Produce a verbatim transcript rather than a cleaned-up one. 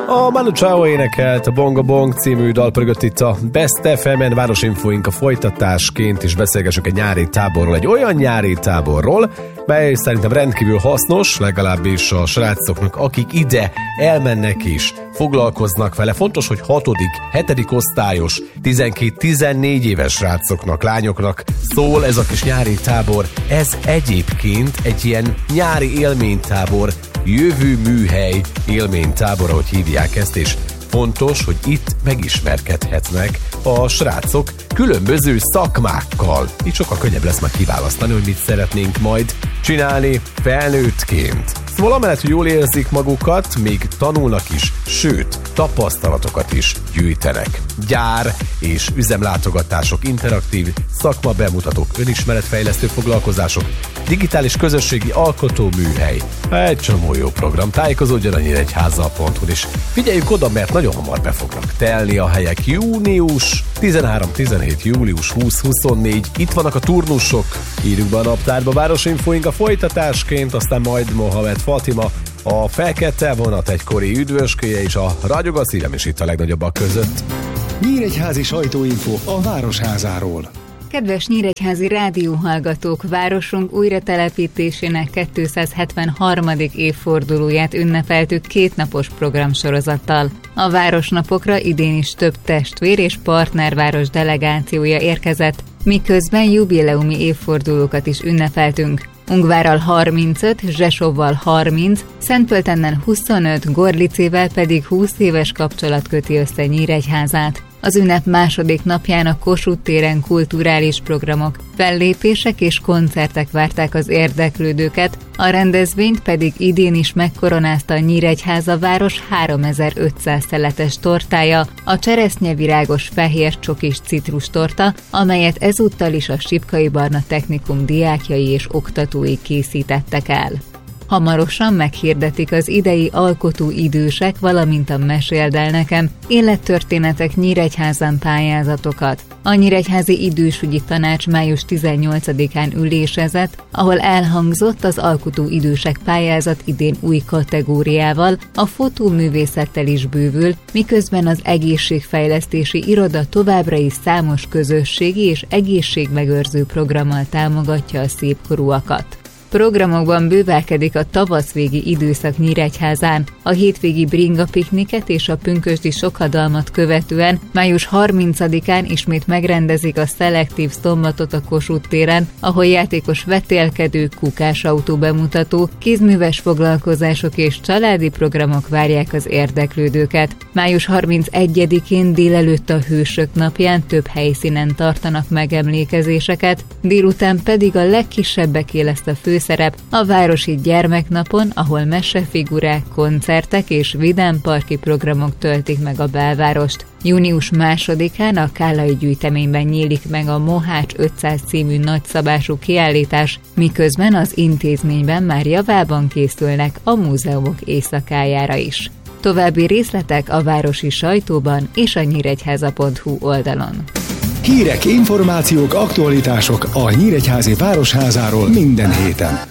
A Manu Chao énekelt a Bonga Bong című dal pörgött itt a Best ef em-en. Városinfoink a folytatásként is beszélgessünk egy nyári táborról, egy olyan nyári táborról, mely szerintem rendkívül hasznos, legalábbis a srácoknak, akik ide elmennek is, foglalkoznak vele. Fontos, hogy hatodik, hetedik osztályos, tizenkét-tizennégy éves srácoknak, lányoknak szól ez a kis nyári tábor. Ez egyébként egy ilyen nyári élménytábor, jövő műhely élménytábor, ahogy hívják ezt, és fontos, hogy itt megismerkedhetnek a srácok különböző szakmákkal. Így sokkal könnyebb lesz már kiválasztani, hogy mit szeretnénk majd csinálni felnőttként. Szóval amellett, hogy jól érzik magukat, még tanulnak is, sőt, tapasztalatokat is gyűjtenek. Gyár és üzemlátogatások, interaktív szakma bemutatók, önismeretfejlesztő foglalkozások, digitális közösségi alkotóműhely. Egy csomó jó program. Tájékozódjon a nyíregyháza pont hu-n, és figyeljük oda, mert nagyon hamar be fognak telni a helyek. Június tizenhárom tizenhét, július húsz huszonnégy. Itt vannak a turnusok. Írjuk be a naptárba. Városinfoink a folytatásként, aztán majd Mohamed Fatima, a Fekete Vonat egykori üdvöskéje, és a Ragyog a szívem is itt a legnagyobbak között. Nyíregyházi sajtóinfo a Városházáról. Kedves nyíregyházi rádióhallgatók, városunk újratelepítésének kétszázhetvenharmadik évfordulóját ünnepeltük kétnapos programsorozattal. A városnapokra idén is több testvér és partnerváros delegációja érkezett, miközben jubileumi évfordulókat is ünnepeltünk. Ungvárral harmincöt, Zsesovval harminc, Szentpöltennen huszonöt, Gorlicével pedig húsz éves kapcsolat köti össze Nyíregyházát. Az ünnep második napján a Kossuth téren kulturális programok, fellépések és koncertek várták az érdeklődőket, a rendezvényt pedig idén is megkoronázta a Nyíregyháza város háromezer-ötszáz szeletes tortája, a cseresznyevirágos fehér csokis citrustorta, amelyet ezúttal is a Sipkai Barna Technikum diákjai és oktatói készítettek el. Hamarosan meghirdetik az idei alkotó idősek, valamint a Meséld el nekem élettörténetek Nyíregyházán pályázatokat. A Nyíregyházi Idősügyi Tanács május tizennyolcadikán ülésezett, ahol elhangzott az alkotó idősek pályázat idén új kategóriával, a fotóművészettel is bővül, miközben az egészségfejlesztési iroda továbbra is számos közösségi és egészségmegőrző programmal támogatja a szépkorúakat. Programokban bővelkedik a tavaszvégi időszak Nyíregyházán. A hétvégi bringa pikniket és a pünkösdi sokhadalmat követően május harmincadikán ismét megrendezik a szelektív szombatot a Kossuth téren, ahol játékos vetélkedő, kukásautó bemutató, kézműves foglalkozások és családi programok várják az érdeklődőket. május harmincegyedikén délelőtt a Hősök napján több helyszínen tartanak megemlékezéseket, délután pedig a legkisebbeké lesz a fő szerep a Városi Gyermeknapon, ahol mesefigurák, koncertek és vidámparki programok töltik meg a belvárost. június másodikán a Kállai gyűjteményben nyílik meg a Mohács ötszáz című nagyszabású kiállítás, miközben az intézményben már javában készülnek a múzeumok éjszakájára is. További részletek a városi sajtóban és a nyíregyháza pont hu oldalon. Hírek, információk, aktualitások a Nyíregyházi Városházáról minden héten.